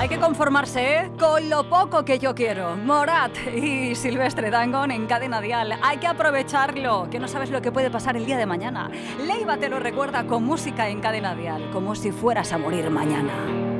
Hay que conformarse, ¿eh?, con lo poco que yo quiero. Morat y Silvestre Dangond en Cadena Dial. Hay que aprovecharlo, que no sabes lo que puede pasar el día de mañana. Leiva te lo recuerda con música en Cadena Dial, como si fueras a morir mañana.